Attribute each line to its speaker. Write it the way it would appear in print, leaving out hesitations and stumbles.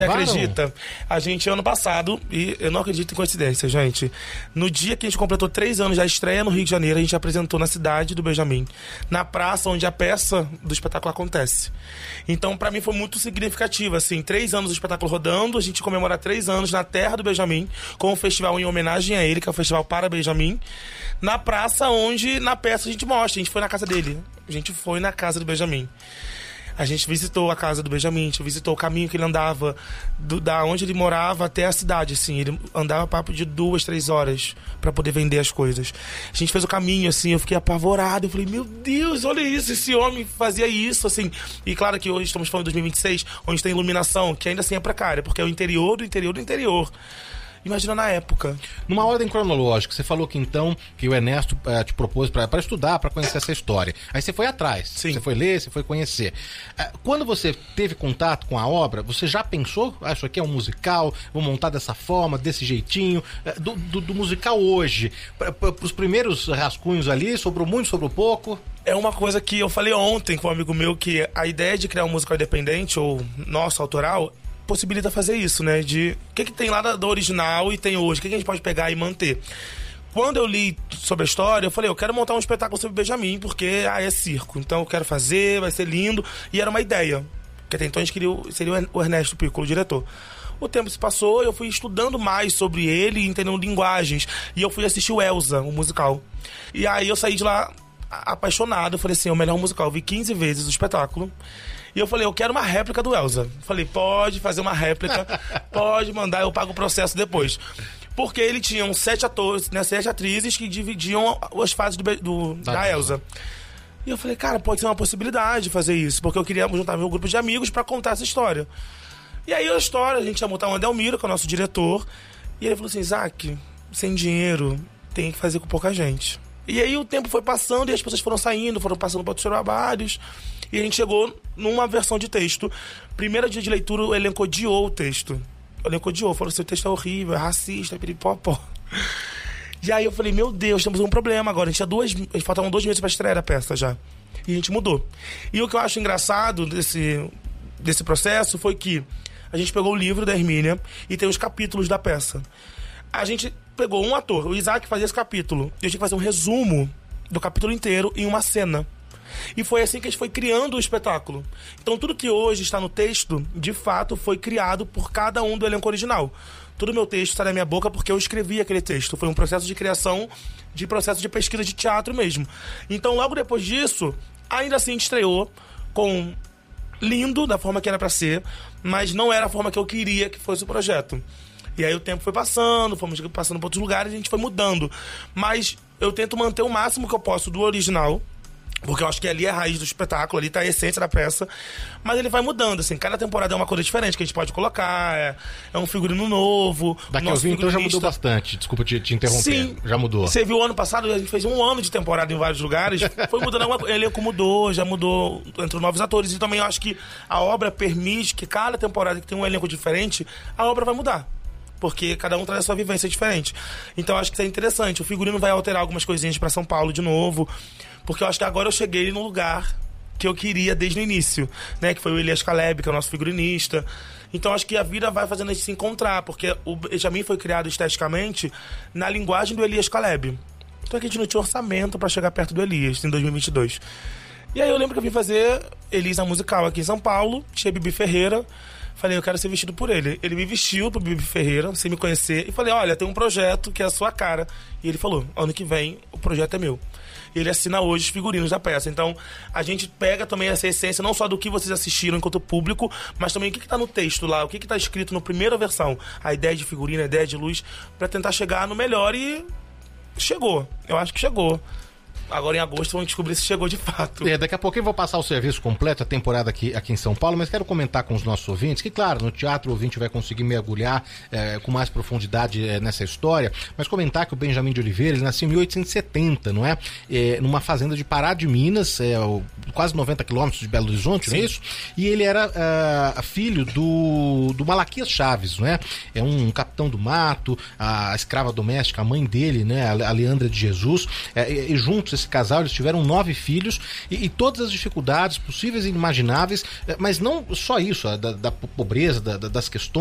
Speaker 1: Acredita? A gente, ano passado, e eu não acredito em coincidência, gente, no dia que a gente completou 3 anos da estreia no Rio de Janeiro, a gente apresentou na cidade do Benjamin, na praça onde a peça do espetáculo acontece. Então, pra mim foi muito significativo, assim, 3 anos do espetáculo rodando, a gente comemora 3 anos na terra do Benjamin, com um festival em homenagem a ele, que é o Festival para Benjamin, na praça onde, na peça, a gente mostra, a gente foi na casa dele, a gente foi na casa do Benjamin. A gente visitou a casa do Benjamin, a gente visitou o caminho que ele andava, da onde ele morava até a cidade, assim. Ele andava papo de 2, 3 horas pra poder vender as coisas. A gente fez o caminho, assim, eu fiquei apavorado. Eu falei, meu Deus, olha isso, esse homem fazia isso, assim. E claro que hoje estamos falando de 2026, onde tem iluminação, que ainda assim é precária, porque é o interior do interior do interior. Imagina na época.
Speaker 2: Numa ordem cronológica, você falou que então que o Ernesto te propôs para estudar, para conhecer essa história. Aí você foi atrás,
Speaker 1: Sim.
Speaker 2: Você foi ler, você foi conhecer. Quando você teve contato com a obra, você já pensou, isso aqui é um musical, vou montar dessa forma, desse jeitinho, do musical hoje? Para os primeiros rascunhos ali, sobrou muito, sobrou pouco?
Speaker 1: É uma coisa que eu falei ontem com um amigo meu, que a ideia de criar um musical independente, ou nosso, autoral, possibilita fazer isso, né? De o que tem lá do original e tem hoje, o que a gente pode pegar e manter. Quando eu li sobre a história, eu falei, eu quero montar um espetáculo sobre Benjamin, porque é circo, então eu quero fazer, vai ser lindo, e era uma ideia, porque até então a gente queria, seria o Ernesto Piccolo, o diretor. O tempo se passou, eu fui estudando mais sobre ele, entendendo linguagens, e eu fui assistir o Elsa, o musical. E aí eu saí de lá apaixonado, eu falei assim, é o melhor musical, eu vi 15 vezes o espetáculo. E eu falei, eu quero uma réplica do Elsa. Falei, pode fazer uma réplica, pode mandar, eu pago o processo depois. Porque ele tinha 7 atores, né, 7 atrizes que dividiam as fases da Elsa. E eu falei, cara, pode ser uma possibilidade fazer isso, porque eu queria juntar meu grupo de amigos pra contar essa história. E aí a gente ia montar o Adelmiro, que é o nosso diretor, e ele falou assim, Isaac, sem dinheiro, tem que fazer com pouca gente. E aí o tempo foi passando e as pessoas foram saindo, foram passando para outros trabalhos. E a gente chegou numa versão de texto. Primeiro dia de leitura, o elenco odiou o texto. O elenco odiou, falou assim, o texto é horrível, é racista, é piripopó. E aí eu falei, meu Deus, temos um problema agora. Faltavam 2 meses pra estrear a peça já. E a gente mudou. E o que eu acho engraçado desse processo foi que a gente pegou o livro da Hermínia e tem os capítulos da peça. A gente pegou um ator, o Isaac fazia esse capítulo, e eu tinha que fazer um resumo do capítulo inteiro em uma cena. E foi assim que a gente foi criando o espetáculo. Então tudo que hoje está no texto, de fato, foi criado por cada um do elenco original. Todo meu texto está na minha boca porque eu escrevi aquele texto. Foi um processo de criação, de processo de pesquisa de teatro mesmo. Então logo depois disso, ainda assim a gente estreou com lindo, da forma que era para ser, mas não era a forma que eu queria que fosse o projeto. E aí o tempo foi passando, fomos passando para outros lugares e a gente foi mudando. Mas eu tento manter o máximo que eu posso do original, porque eu acho que ali é a raiz do espetáculo, ali tá a essência da peça. Mas ele vai mudando, assim, cada temporada é uma coisa diferente que a gente pode colocar, é um figurino novo.
Speaker 2: Daqui a então já mudou bastante, desculpa te interromper.
Speaker 1: Sim,
Speaker 2: já mudou.
Speaker 1: Você viu o ano passado, a gente fez 1 ano de temporada em vários lugares, foi mudando alguma coisa, o elenco mudou, já mudou, entrou novos atores. E também eu acho que a obra permite que cada temporada que tem um elenco diferente, a obra vai mudar. Porque cada um traz a sua vivência diferente. Então eu acho que isso é interessante. O figurino vai alterar algumas coisinhas pra São Paulo de novo. Porque eu acho que agora eu cheguei no lugar que eu queria desde o início, né? Que foi o Elias Caleb, que é o nosso figurinista. Então acho que a vida vai fazendo a gente se encontrar. Porque o Benjamin foi criado esteticamente na linguagem do Elias Caleb. Então aqui a gente não tinha orçamento pra chegar perto do Elias em 2022. E aí eu lembro que eu vim fazer Elisa musical aqui em São Paulo. Tinha Bibi Ferreira. Falei, eu quero ser vestido por ele. Ele me vestiu pro Bibi Ferreira, sem me conhecer. E falei, olha, tem um projeto que é a sua cara. E ele falou, ano que vem o projeto é meu. E ele assina hoje os figurinos da peça. Então, a gente pega também essa essência, não só do que vocês assistiram enquanto público, mas também o que tá no texto lá, o que tá escrito na primeira versão. A ideia de figurino, a ideia de luz, pra tentar chegar no melhor e chegou. Eu acho que chegou. Agora em agosto vamos descobrir se chegou de fato.
Speaker 2: Daqui a pouco eu vou passar o serviço completo, a temporada aqui em São Paulo, mas quero comentar com os nossos ouvintes que, claro, no teatro o ouvinte vai conseguir mergulhar com mais profundidade nessa história, mas comentar que o Benjamin de Oliveira, ele nasceu em 1870, não é? Numa fazenda de Pará de Minas, quase 90 quilômetros de Belo Horizonte,
Speaker 1: Sim.
Speaker 2: Não é isso? E ele era filho do Malaquias Chaves, não é? É um capitão do mato, a escrava doméstica, a mãe dele, né? A Leandra de Jesus, e juntos esse casal, eles tiveram 9 filhos e todas as dificuldades possíveis e inimagináveis, mas não só isso, da pobreza, das questões